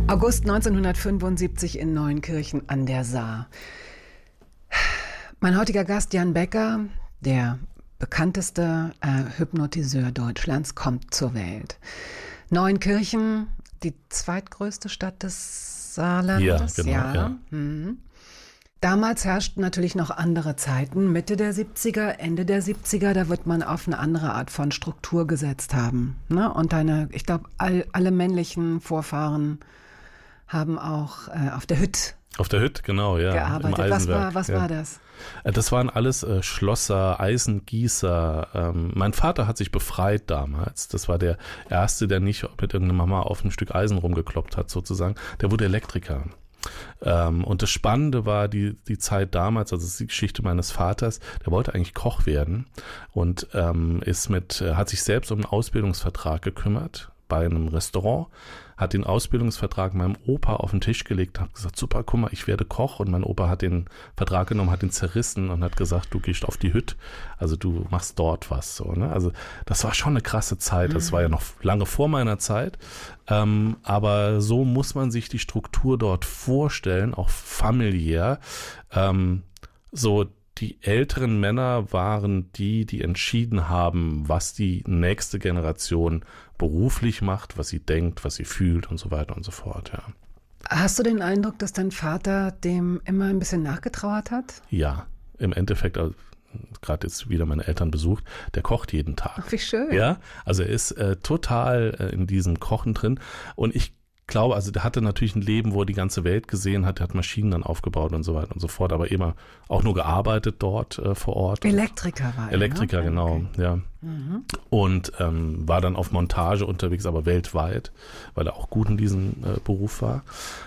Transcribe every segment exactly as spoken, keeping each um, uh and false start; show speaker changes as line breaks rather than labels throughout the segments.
August neunzehnhundertfünfundsiebzig in Neuenkirchen an der Saar. Mein heutiger Gast Jan Becker, der bekannteste äh, Hypnotiseur Deutschlands, kommt zur Welt. Neuenkirchen, die zweitgrößte Stadt des Saarlandes.
Ja, genau.
Ja.
Ja.
Mhm. Damals herrschten natürlich noch andere Zeiten, Mitte der siebziger, Ende der siebziger, da wird man auf eine andere Art von Struktur gesetzt haben. Ne? Und deine, ich glaube, all, alle männlichen Vorfahren haben auch äh, auf der Hütt
Auf der Hütt, genau, ja.
gearbeitet.
Im
Was war,
Eisenwerk,
was
ja.
war das?
Das waren alles äh, Schlosser, Eisengießer. Ähm, mein Vater hat sich befreit damals. Das war der Erste, der nicht mit irgendeiner Mama auf ein Stück Eisen rumgekloppt hat, sozusagen. Der wurde Elektriker. Ähm, und das Spannende war die, die Zeit damals, also das ist die Geschichte meines Vaters, der wollte eigentlich Koch werden und ähm, ist mit, hat sich selbst um einen Ausbildungsvertrag gekümmert bei einem Restaurant, hat den Ausbildungsvertrag meinem Opa auf den Tisch gelegt, hat gesagt, super, guck mal, ich werde Koch, und mein Opa hat den Vertrag genommen, hat ihn zerrissen und hat gesagt, du gehst auf die Hütte, also du machst dort was, so, ne? Also das war schon eine krasse Zeit, das war ja noch lange vor meiner Zeit, ähm, aber so muss man sich die Struktur dort vorstellen, auch familiär, ähm, so die älteren Männer waren die, die entschieden haben, was die nächste Generation beruflich macht, was sie denkt, was sie fühlt und so weiter und so fort, ja.
Hast du den Eindruck, dass dein Vater dem immer ein bisschen nachgetrauert hat?
Ja, im Endeffekt, also, gerade jetzt wieder meine Eltern besucht, der kocht jeden Tag.
Ach, wie schön.
Ja, also er ist äh, total äh, in diesem Kochen drin, und ich glaube, also der hatte natürlich ein Leben, wo er die ganze Welt gesehen hat, der hat Maschinen dann aufgebaut und so weiter und so fort, aber immer auch nur gearbeitet dort äh, vor Ort.
Elektriker war er,
Elektriker,
ne?
genau,
Okay.
ja.
Mhm.
Und ähm, war dann auf Montage unterwegs, aber weltweit, weil er auch gut in diesem äh, Beruf war.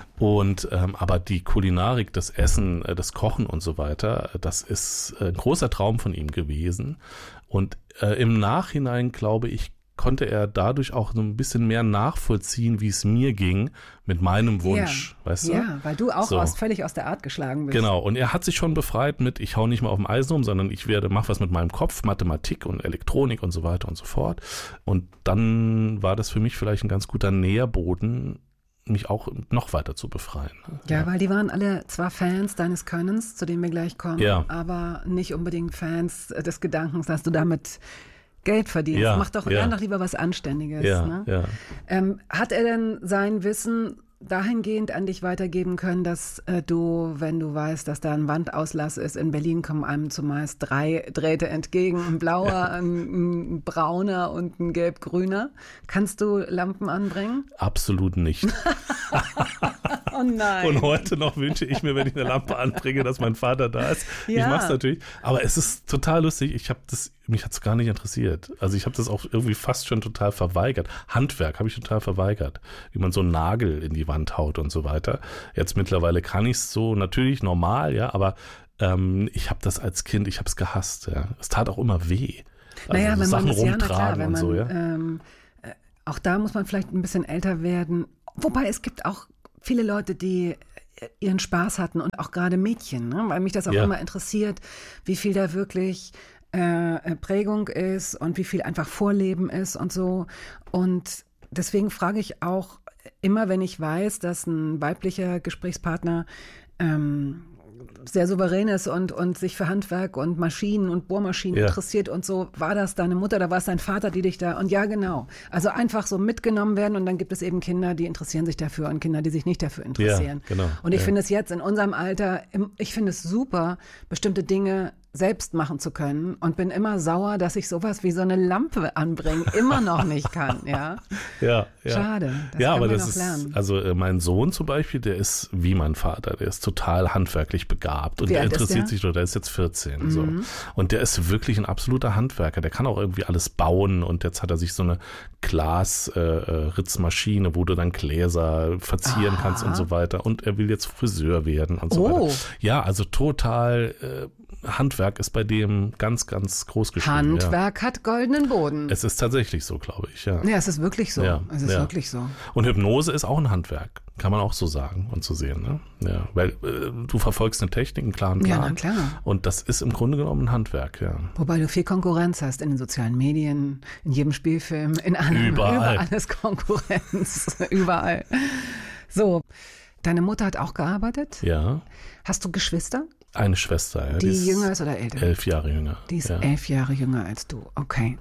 Und ähm, aber die Kulinarik, das Essen, äh, das Kochen und so weiter, äh, das ist äh, ein großer Traum von ihm gewesen. Und äh, im Nachhinein, glaube ich, konnte er dadurch auch so ein bisschen mehr nachvollziehen, wie es mir ging mit meinem Wunsch,
ja.
weißt du?
Ja, weil du auch
So.
aus, völlig aus der Art geschlagen bist.
Genau, und er hat sich schon befreit mit, ich hau nicht mal auf dem Eisen rum, sondern ich werde, mach was mit meinem Kopf, Mathematik und Elektronik und so weiter und so fort. Und dann war das für mich vielleicht ein ganz guter Nährboden, mich auch noch weiter zu befreien.
Ja, ja, weil die waren alle zwar Fans deines Könnens, zu dem wir gleich kommen,
ja.
aber nicht unbedingt Fans des Gedankens, dass du damit Geld verdienst.
Ja,
Mach doch
ja.
lern doch lieber was Anständiges.
Ja,
ne?
ja.
Ähm, hat er denn sein Wissen dahingehend an dich weitergeben können, dass äh, du, wenn du weißt, dass da ein Wandauslass ist, in Berlin kommen einem zumeist drei Drähte entgegen, ein blauer, ein, ein brauner und ein gelb-grüner. Kannst du Lampen anbringen?
Absolut nicht.
Oh nein.
Und heute noch wünsche ich mir, wenn ich eine Lampe anbringe, dass mein Vater da ist.
Ja.
Ich mache es natürlich. Aber es ist total lustig. Ich habe das, mich hat es gar nicht interessiert. Also ich habe das auch irgendwie fast schon total verweigert. Handwerk habe ich total verweigert. Wie man so einen Nagel in die Wand haut und so weiter. Jetzt mittlerweile kann ich es so natürlich normal, ja, aber ähm, ich habe das als Kind, ich habe es gehasst. Ja. Es tat auch immer weh. Also
Naja,
so
wenn
Sachen
man das, ja, na
rumtragen
klar, wenn
und
man,
so, ja.
ähm, äh, auch da muss man vielleicht ein bisschen älter werden. Wobei es gibt auch viele Leute, die ihren Spaß hatten und auch gerade Mädchen, ne? Weil mich das auch
Ja.
immer interessiert, wie viel da wirklich äh, Prägung ist und wie viel einfach Vorleben ist und so. Und deswegen frage ich auch immer, wenn ich weiß, dass ein weiblicher Gesprächspartner ähm, sehr souverän ist und, und sich für Handwerk und Maschinen und Bohrmaschinen
Ja.
interessiert und so, war das deine Mutter oder war es dein Vater, die dich da, und ja, genau. Also einfach so mitgenommen werden, und dann gibt es eben Kinder, die interessieren sich dafür und Kinder, die sich nicht dafür interessieren.
Ja, genau.
Und ich
Ja.
finde es jetzt in unserem Alter, im- ich finde es super, bestimmte Dinge selbst machen zu können, und bin immer sauer, dass ich sowas wie so eine Lampe anbringen immer noch nicht kann, ja.
Ja, ja.
Schade, das
ja,
kann
aber
man
das
noch
ist,
lernen.
also äh, mein Sohn zum Beispiel, der ist wie mein Vater, der ist total handwerklich begabt und
Wie
der
alt ist
interessiert
der?
sich, der ist jetzt vierzehn,
Mhm.
so. Und der ist wirklich ein absoluter Handwerker, der kann auch irgendwie alles bauen, und jetzt hat er sich so eine Glas-Ritzmaschine, äh, wo du dann Gläser verzieren
Aha.
kannst und so weiter, und er will jetzt Friseur werden und so
Oh.
weiter. Ja, also total, äh, Handwerk ist bei dem ganz, ganz groß geschrieben. Ja.
Handwerk hat goldenen Boden.
Es ist tatsächlich so, glaube ich, ja.
Ja, es ist wirklich so.
Ja,
Es ist
ja.
wirklich so.
Und Hypnose ist auch ein Handwerk, kann man auch so sagen und so sehen. Ne? Ja, weil äh, du verfolgst eine Technik, einen klaren
Ja,
Plan.
na klar.
Und das ist im Grunde genommen ein Handwerk, ja.
Wobei du viel Konkurrenz hast in den sozialen Medien, in jedem Spielfilm, in allem.
Überall.
Überall ist Konkurrenz. Überall. So, deine Mutter hat auch gearbeitet?
Ja.
Hast du Geschwister?
Eine Schwester, ja.
Die,
die ist
jünger ist oder älter?
Elf Jahre jünger.
Die ist
ja.
elf Jahre jünger als du, okay.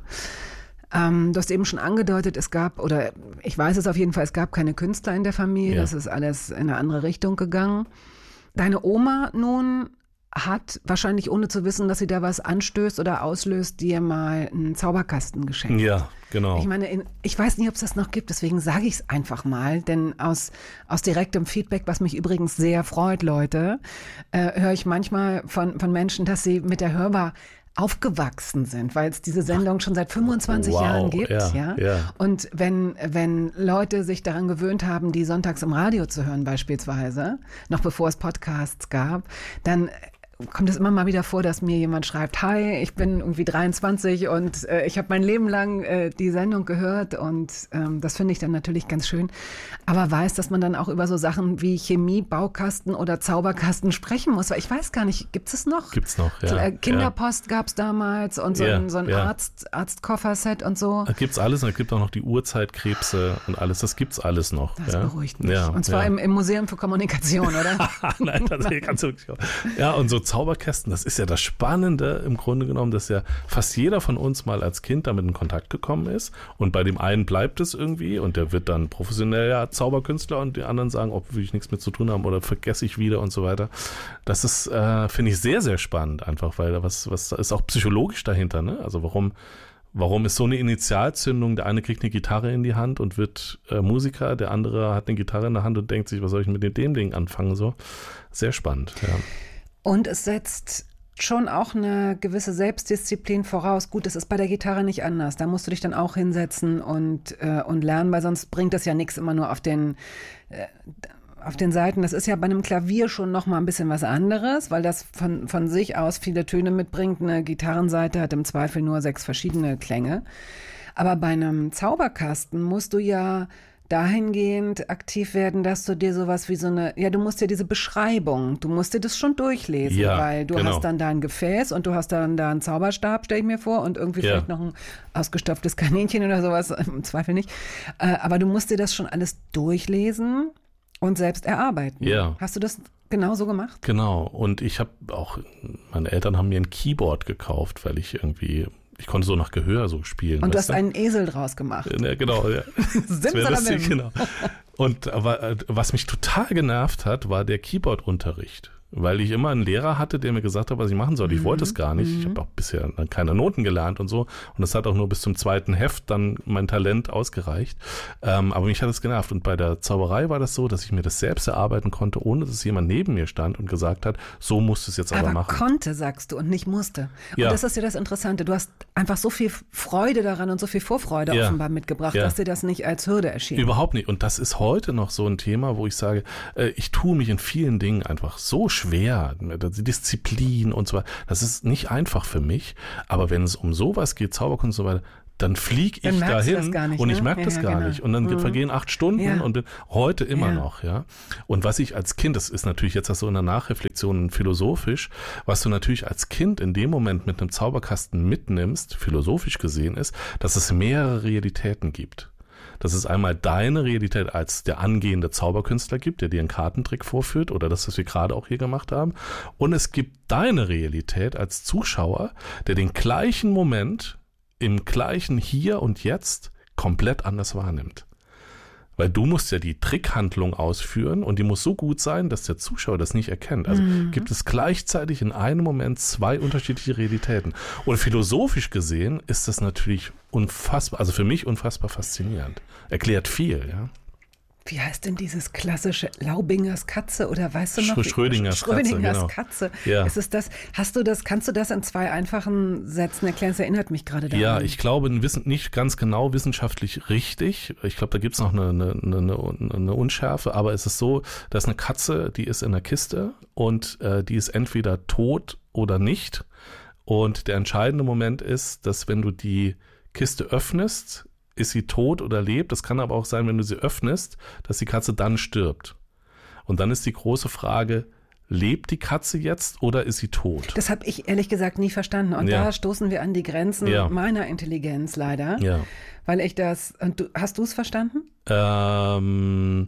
Ähm, du hast eben schon angedeutet, es gab, oder ich weiß es auf jeden Fall, es gab keine Künstler in der Familie, ja. Das ist alles in eine andere Richtung gegangen. Deine Oma nun hat wahrscheinlich, ohne zu wissen, dass sie da was anstößt oder auslöst, dir mal einen Zauberkasten geschenkt.
Ja, genau.
Ich meine, in, ich weiß nicht, ob es das noch gibt, deswegen sage ich es einfach mal, denn aus, aus direktem Feedback, was mich übrigens sehr freut, Leute, äh, höre ich manchmal von, von Menschen, dass sie mit der Hörbar aufgewachsen sind, weil es diese Sendung schon seit fünfundzwanzig
wow,
Jahren gibt.
Ja,
ja?
ja.
Und wenn, wenn Leute sich daran gewöhnt haben, die sonntags im Radio zu hören beispielsweise, noch bevor es Podcasts gab, dann kommt es immer mal wieder vor, dass mir jemand schreibt, hi, ich bin irgendwie dreiundzwanzig und äh, ich habe mein Leben lang äh, die Sendung gehört und ähm, das finde ich dann natürlich ganz schön, aber weiß, dass man dann auch über so Sachen wie Chemie, Baukasten oder Zauberkasten sprechen muss, weil ich weiß gar nicht, gibt es noch?
Gibt es noch, ja.
Kinderpost ja. gab es damals und so
ja,
ein, so ein
ja.
Arzt, Arztkofferset und so.
Da gibt es alles und es gibt auch noch die Urzeitkrebse und alles, das gibt es alles noch.
Das
ja.
beruhigt mich.
Ja,
und zwar
ja.
im, im Museum für Kommunikation, oder?
Nein, das kannst du wirklich auch. Ja, und so Zauberkästen, das ist ja das Spannende im Grunde genommen, dass ja fast jeder von uns mal als Kind damit in Kontakt gekommen ist und bei dem einen bleibt es irgendwie und der wird dann professioneller Zauberkünstler und die anderen sagen, ob will ich nichts mit zu tun haben oder vergesse ich wieder und so weiter. Das ist, äh, finde ich, sehr, sehr spannend einfach, weil was, was ist auch psychologisch dahinter, ne? Also warum Warum ist so eine Initialzündung? Der eine kriegt eine Gitarre in die Hand und wird äh, Musiker, der andere hat eine Gitarre in der Hand und denkt sich, was soll ich mit dem Ding anfangen? So, sehr spannend, ja.
Und es setzt schon auch eine gewisse Selbstdisziplin voraus. Gut, das ist bei der Gitarre nicht anders. Da musst du dich dann auch hinsetzen und, äh, und lernen, weil sonst bringt das ja nichts immer nur auf den, äh, auf den Seiten. Das ist ja bei einem Klavier schon noch mal ein bisschen was anderes, weil das von, von sich aus viele Töne mitbringt. Eine Gitarrenseite hat im Zweifel nur sechs verschiedene Klänge. Aber bei einem Zauberkasten musst du ja dahingehend aktiv werden, dass du dir sowas wie so eine, ja, du musst dir diese Beschreibung, du musst dir das schon durchlesen,
ja,
weil du
genau.
hast dann da ein Gefäß und du hast dann da einen Zauberstab, stell ich mir vor, und irgendwie
ja.
vielleicht noch ein ausgestopftes Kaninchen oder sowas, im Zweifel nicht. Äh, aber du musst dir das schon alles durchlesen und selbst erarbeiten.
Ja.
Hast du das genau so gemacht?
Genau. Und ich habe auch, meine Eltern haben mir ein Keyboard gekauft, weil ich irgendwie ich konnte so nach Gehör so spielen.
Und du hast du? einen Esel draus gemacht.
Ja, genau, ja.
Simsalabim.
Genau. Und aber, was mich total genervt hat, war der Keyboard-Unterricht. Weil ich immer einen Lehrer hatte, der mir gesagt hat, was ich machen soll. Ich mhm. wollte es gar nicht. Ich habe auch bisher dann keine Noten gelernt und so. Und das hat auch nur bis zum zweiten Heft dann mein Talent ausgereicht. Ähm, aber mich hat es genervt. Und bei der Zauberei war das so, dass ich mir das selbst erarbeiten konnte, ohne dass jemand neben mir stand und gesagt hat, so musst du es jetzt aber, aber machen.
Aber konnte, sagst du, und nicht musste. Und
ja.
das ist ja das Interessante. Du hast einfach so viel Freude daran und so viel Vorfreude ja. offenbar mitgebracht, ja. dass dir das nicht als Hürde erschien.
Überhaupt nicht. Und das ist heute noch so ein Thema, wo ich sage, äh, ich tue mich in vielen Dingen einfach so schwer, die Disziplin und so weiter, das ist nicht einfach für mich, aber wenn es um sowas geht, Zauberkunst und so weiter, dann fliege ich dahin
nicht,
und ich
ne?
merke das
ja,
gar
genau.
nicht und dann mhm. vergehen acht Stunden
ja.
und heute immer
ja.
noch, ja. Und was ich als Kind, das ist natürlich jetzt so in der Nachreflexion philosophisch, was du natürlich als Kind in dem Moment mit einem Zauberkasten mitnimmst, philosophisch gesehen ist, dass es mehrere Realitäten gibt. Dass es einmal deine Realität als der angehende Zauberkünstler gibt, der dir einen Kartentrick vorführt oder das, was wir gerade auch hier gemacht haben. Und es gibt deine Realität als Zuschauer, der den gleichen Moment im gleichen Hier und Jetzt komplett anders wahrnimmt. Weil du musst ja die Trickhandlung ausführen und die muss so gut sein, dass der Zuschauer das nicht erkennt. Also mhm. gibt es gleichzeitig in einem Moment zwei unterschiedliche Realitäten. Und philosophisch gesehen ist das natürlich unfassbar, also für mich unfassbar faszinierend. Erklärt viel, ja.
Wie heißt denn dieses klassische Laubingers Katze oder weißt du noch?
Schrödingers,
Schrödingers
Katze, genau.
Katze.
Ja.
Ist es das? Hast du das? Kannst du das in zwei einfachen Sätzen erklären? Das erinnert mich gerade daran.
Ja, ich glaube nicht ganz genau wissenschaftlich richtig. Ich glaube, da gibt es noch eine, eine, eine, eine Unschärfe. Aber es ist so, dass eine Katze, die ist in einer Kiste und äh, die ist entweder tot oder nicht. Und der entscheidende Moment ist, dass wenn du die Kiste öffnest, ist sie tot oder lebt. Das kann aber auch sein, wenn du sie öffnest, dass die Katze dann stirbt. Und dann ist die große Frage, lebt die Katze jetzt oder ist sie tot?
Das habe ich ehrlich gesagt nie verstanden. Und ja. da stoßen wir an die Grenzen ja. meiner Intelligenz leider.
Ja.
Weil ich das, und du, hast du es verstanden?
Ähm,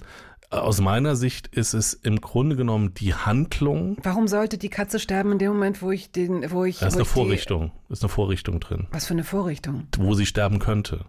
Aus meiner Sicht ist es im Grunde genommen die Handlung.
Warum sollte die Katze sterben in dem Moment, wo ich den, wo ich.
Da ist
wo
eine
ich
Vorrichtung. Die, ist eine Vorrichtung drin.
Was für eine Vorrichtung?
Wo sie sterben könnte.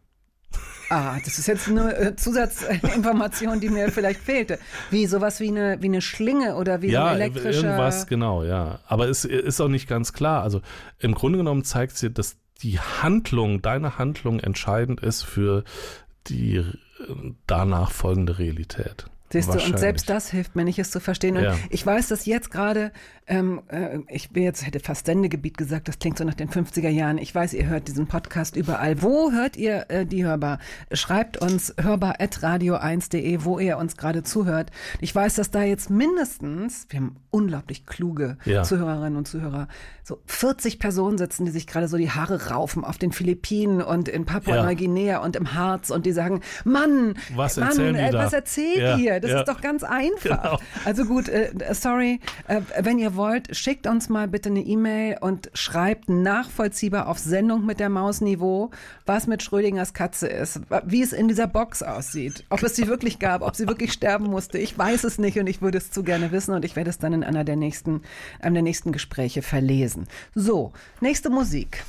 Ah, das ist jetzt eine äh, Zusatzinformation, die mir vielleicht fehlte. Wie sowas wie eine, wie eine Schlinge oder wie
ja,
so ein elektrischer...
irgendwas, genau, ja. Aber es ist auch nicht ganz klar. Also im Grunde genommen zeigt sie, dass die Handlung, deine Handlung entscheidend ist für die danach folgende Realität.
Siehst du, und selbst das hilft mir nicht, es zu verstehen. Und
ja.
ich weiß, dass jetzt gerade, ähm, äh, ich bin jetzt, hätte fast Sendegebiet gesagt, das klingt so nach den fünfziger Jahren. Ich weiß, ihr hört diesen Podcast überall. Wo hört ihr äh, die Hörbar? Schreibt uns hörbar at radio eins punkt de, wo ihr uns gerade zuhört. Ich weiß, dass da jetzt mindestens, wir haben unglaublich kluge
ja.
Zuhörerinnen und Zuhörer, so vierzig Personen sitzen, die sich gerade so die Haare raufen auf den Philippinen und in Papua-Neuguinea ja. und im Harz und die sagen, Mann,
was
Mann,
erzählen
äh,
die da?
was erzählt
ja.
ihr? Das
ja.
ist doch ganz einfach.
Genau.
Also gut, äh, sorry, äh, wenn ihr wollt, schickt uns mal bitte eine E-Mail und schreibt nachvollziehbar auf Sendung mit der Maus Niveau, was mit Schrödingers Katze ist, wie es in dieser Box aussieht, ob es sie wirklich gab, ob sie wirklich sterben musste. Ich weiß es nicht und ich würde es zu gerne wissen und ich werde es dann in einer der nächsten, einem der nächsten Gespräche verlesen. So, nächste Musik.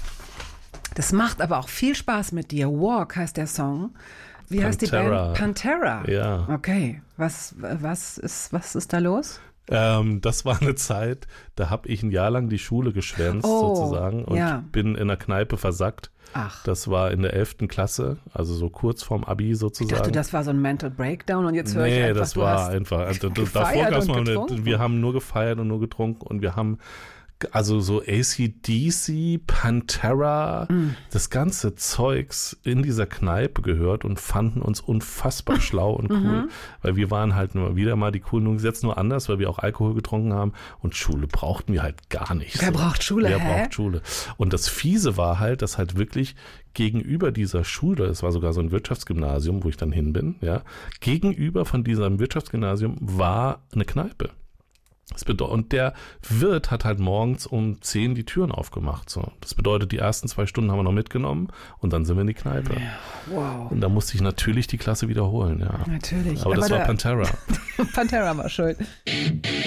Das macht aber auch viel Spaß mit dir. Walk heißt der Song. Wie
Pantera.
heißt die Band? Pantera.
Ja.
Okay. Was, was, ist, was ist da los?
Ähm, das war eine Zeit, da habe ich ein Jahr lang die Schule geschwänzt
oh,
sozusagen und
ja.
bin in der Kneipe versackt.
Ach.
Das war in der elften Klasse, also so kurz vorm Abi sozusagen.
Ich dachte, das war so ein Mental Breakdown und jetzt höre
nee,
ich einfach,
das
du
war
hast
einfach, also
gefeiert
davor gab es
und
mal,
getrunken.
wir haben nur gefeiert und nur getrunken und wir haben also so A C D C, Pantera, mm. das ganze Zeugs in dieser Kneipe gehört und fanden uns unfassbar schlau und cool, mhm. weil wir waren halt nur wieder mal die coolen Jungs, jetzt nur anders, weil wir auch Alkohol getrunken haben und Schule brauchten wir halt gar nicht.
Wer
so.
braucht Schule,
Wer
hä?
braucht Schule? Und das Fiese war halt, dass halt wirklich gegenüber dieser Schule, es war sogar so ein Wirtschaftsgymnasium, wo ich dann hin bin, ja, gegenüber von diesem Wirtschaftsgymnasium war eine Kneipe. Das bedeutet, und der Wirt hat halt morgens um zehn die Türen aufgemacht. So. Das bedeutet, die ersten zwei Stunden haben wir noch mitgenommen und dann sind wir in die Kneipe.
Ja, wow.
Und da musste ich natürlich die Klasse wiederholen. Ja.
Natürlich.
Aber, Aber das war Pantera.
Pantera war schuld.